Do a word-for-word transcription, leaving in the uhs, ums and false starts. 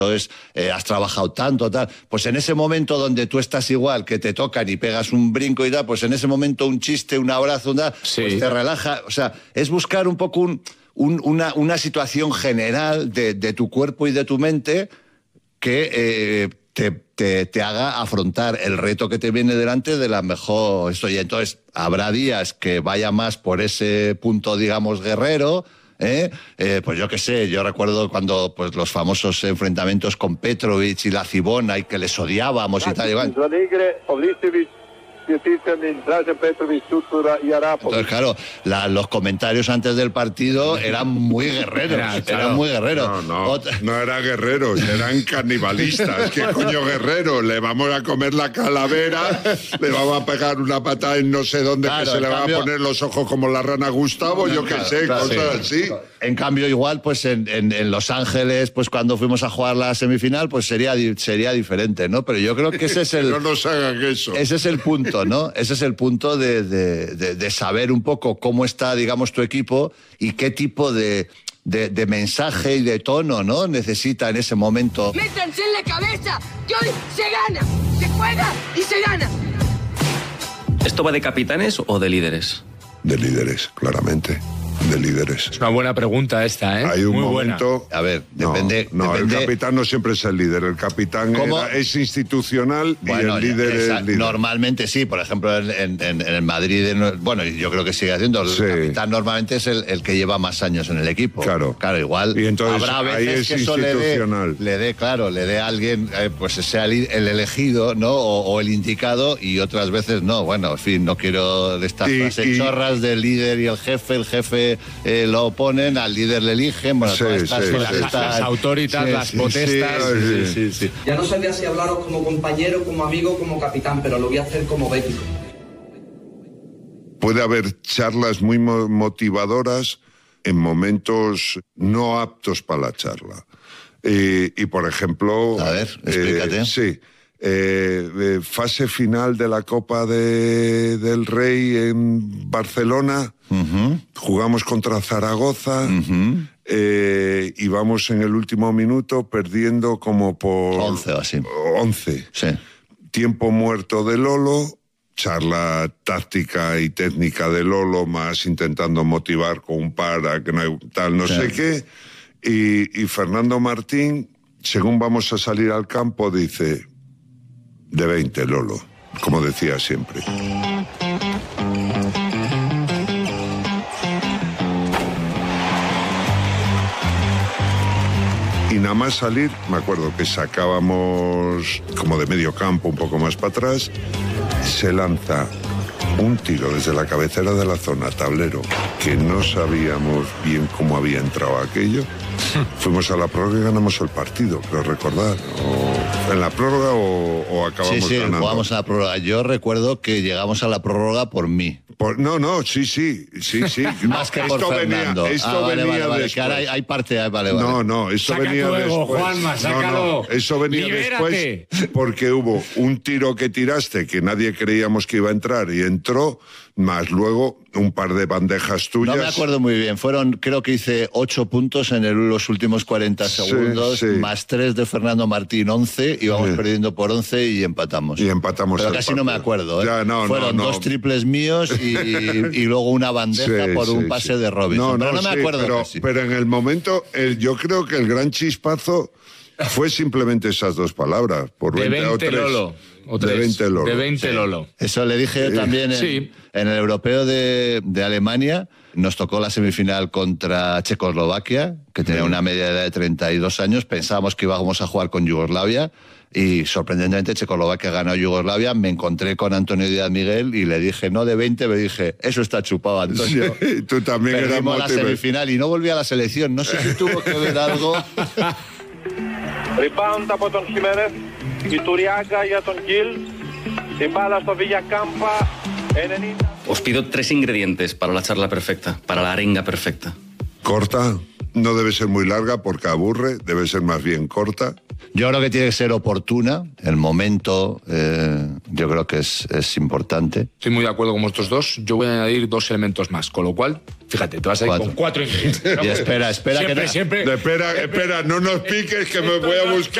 es, eh, has trabajado tanto, tal. Pues en ese momento donde tú estás igual, que te tocan y pegas un brinco y tal, pues en ese momento un chiste, un abrazo, una, sí. pues te relaja. O sea, es buscar un poco un, un, una, una situación general de, de tu cuerpo y de tu mente que eh, te, te, te haga afrontar el reto que te viene delante de la mejor... Esto, y entonces habrá días que vaya más por ese punto, digamos, guerrero... ¿Eh? Eh, pues yo qué sé, yo recuerdo cuando pues los famosos enfrentamientos con Petrovic y la Cibona y que les odiábamos y tal. Y bueno. Entonces, claro, la, los comentarios antes del partido eran muy guerreros, era, eran claro. muy guerreros. No, no, Otra... no eran guerreros, eran canibalistas. ¿Qué coño guerrero? Le vamos a comer la calavera, le vamos a pegar una patada en no sé dónde, claro, que se le cambio... van a poner los ojos como la rana Gustavo, no, yo qué claro, sé, claro, cosas sí. así. En cambio, igual, pues en, en, en Los Ángeles, pues cuando fuimos a jugar la semifinal, pues sería, sería diferente, ¿no? Pero yo creo que ese es el... no nos hagan eso. Ese es el punto, ¿no? Ese es el punto de, de, de, de saber un poco cómo está, digamos, tu equipo y qué tipo de, de, de mensaje y de tono, ¿no? necesita en ese momento. ¡Métanse en la cabeza que hoy se gana! ¡Se juega y se gana! ¿Esto va de capitanes o de líderes? De líderes, claramente. De líderes. Es una buena pregunta esta, ¿eh? Hay un Muy momento... buena. A ver, depende... No, no depende... el capitán no siempre es el líder. El capitán era, es institucional bueno, y el líder esa, es líder. Normalmente sí, por ejemplo, en, en, en el Madrid, en, bueno, yo creo que sigue haciendo, el sí. capitán normalmente es el, el que lleva más años en el equipo. Claro. Claro, igual y entonces, habrá veces ahí es que eso le dé, le dé, claro, le dé a alguien, eh, pues sea el, el elegido, ¿no? O, o el indicado, y otras veces no. Bueno, en fin, no quiero de estas y, frases y, chorras del líder y el jefe, el jefe eh, lo ponen, al líder le eligen, bueno, sí, todas estas, sí, las, sí, estas, las autoritas, sí, las sí, potestas. Sí, sí, sí, sí, sí. Ya no sabía si hablaros como compañero, como amigo, como capitán, pero lo voy a hacer como bético. Puede haber charlas muy motivadoras en momentos no aptos para la charla. Y, y por ejemplo... A ver, explícate. Eh, sí. Eh, fase final de la Copa de, del Rey en Barcelona, uh-huh. jugamos contra Zaragoza, uh-huh. eh, y vamos en el último minuto perdiendo como por... once o así. once. Sí. Tiempo muerto de Lolo, charla táctica y técnica de Lolo, más intentando motivar con un par a que no hay tal no sí. sé qué, y, y Fernando Martín, según vamos a salir al campo, dice... De veinte, Lolo, como decía siempre. Y nada más salir, me acuerdo que sacábamos como de medio campo, un poco más para atrás, se lanza un tiro desde la cabecera de la zona, tablero, que no sabíamos bien cómo había entrado aquello. Fuimos a la prórroga y ganamos el partido, creo recordar. O, ¿En la prórroga o, o acabamos sí, sí, ganando? Sí, jugamos a la prórroga. Yo recuerdo que llegamos a la prórroga por mí. Por, no, no, sí, sí, sí, sí. Más que por esto Fernando. Venía, esto ah, vale, venía vale, vale, después. Que ahora hay, hay parte, vale, vale. No, no, eso Saca venía tu ego, después. Juanma, sácalo. No, no, eso venía Libérate. después porque hubo un tiro que tiraste que nadie creíamos que iba a entrar y entró, más luego un par de bandejas tuyas. No me acuerdo muy bien, fueron, creo que hice ocho puntos en el, los últimos cuarenta segundos, sí, sí. más tres de Fernando Martín, once, íbamos sí. perdiendo por once y empatamos. Y empatamos. Pero casi partido. no me acuerdo, ¿eh? Ya, no, fueron no, dos no. triples míos y, y luego una bandeja sí, por un sí, pase sí. de Robinson. No, no, pero no me sí, acuerdo. Pero, casi. pero en el momento, el, yo creo que el gran chispazo fue simplemente esas dos palabras. Por de veinte, veinte o tres, Lolo. O de veinte Lolo. De veinte sí. Lolo. Eso le dije yo también en, sí. en el europeo de, de Alemania. Nos tocó la semifinal contra Checoslovaquia, que tenía una media edad de treinta y dos años. Pensábamos que íbamos a jugar con Yugoslavia y sorprendentemente Checoslovaquia ganó a Yugoslavia. Me encontré con Antonio Díaz Miguel y le dije, no de veinte, me dije, eso está chupado, Antonio. Sí, tú también eras Perdimos la motive. semifinal y no volví a la selección. No sé si tuvo que ver algo. Rebound από τον Χιμέρεθ, η Τουριάγκα για τον Γκίλ, η μπάλα στο Villacampa, ενενήντα. Os pido tres ingredientes para la charla perfecta, para la arenga perfecta. Corta, no debe ser muy larga porque aburre, debe ser más bien corta. Yo creo que tiene que ser oportuna, el momento eh, yo creo que es, es importante. Estoy muy de acuerdo con vosotros dos. Yo voy a añadir dos elementos más, con lo cual, fíjate, te vas a ir Cuatro. con cuatro ingredientes. Y espera, espera siempre, que... siempre, Espera, espera, no nos piques que me voy a buscar.